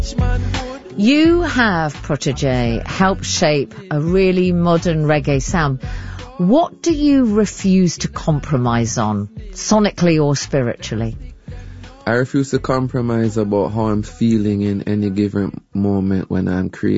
You have, Protégé, helped shape a really modern reggae sound. What do you refuse to compromise on, sonically or spiritually? I refuse to compromise about how I'm feeling in any given moment when I'm creating.